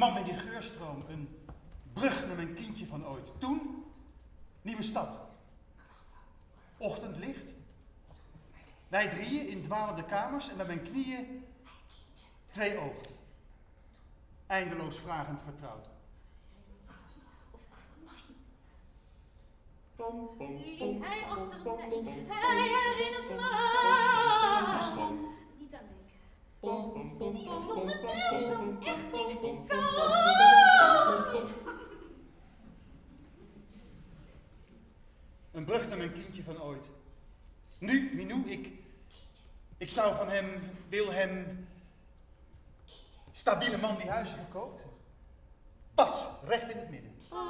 man met die geurstroom, een brug naar mijn kindje van ooit. Toen, nieuwe stad. Ochtendlicht. Wij drieën in dwalende kamers en bij mijn knieën 2 ogen. Eindeloos vragend vertrouwd. Liep hij achter mij, hij herinnert me. Niet aan denken. Die zonder bril kan echt niet, kan niet. Een brug naar mijn kindje van ooit. Nu, Minou, ik zou van hem, Wilhem, stabiele man die huizen verkoopt. Pats, recht in het midden.